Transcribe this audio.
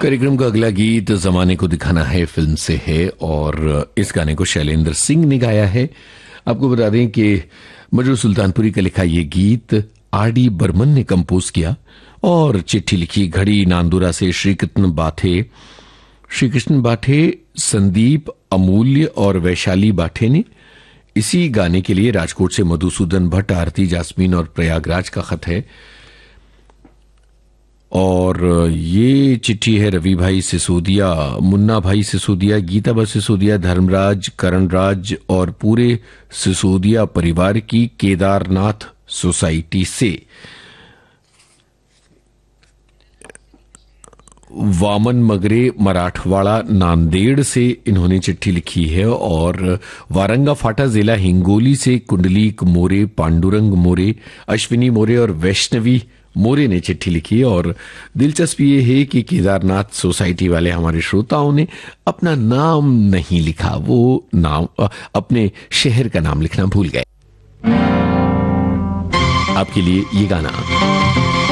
कार्यक्रम का अगला गीत जमाने को दिखाना है फिल्म से है और इस गाने को शैलेंद्र सिंह ने गाया है। आपको बता दें कि मजरू सुल्तानपुरी का लिखा ये गीत आर.डी. बर्मन ने कंपोज किया और चिट्ठी लिखी घड़ी नांदुरा से श्री कृष्ण बाठे, संदीप, अमूल्य और वैशाली बाठे ने। इसी गाने के लिए राजकोट से मधुसूदन भट्ट, आरती जास्मीन और प्रयागराज का खत है और ये चिट्ठी है रवि भाई सिसोदिया, मुन्ना भाई सिसोदिया, गीता सिसोदिया, धर्मराज, करणराज और पूरे सिसोदिया परिवार की केदारनाथ सोसाइटी से। वामन मगरे मराठवाड़ा नांदेड़ से इन्होंने चिट्ठी लिखी है और वारंगा फाटा जिला हिंगोली से कुंडलीक मोरे, पांडुरंग मोरे, अश्विनी मोरे और वैष्णवी मोरे ने चिट्ठी लिखी। और दिलचस्प ये है कि केदारनाथ सोसाइटी वाले हमारे श्रोताओं ने अपना नाम नहीं लिखा, वो नाम अपने शहर का नाम लिखना भूल गए। आपके लिए ये गाना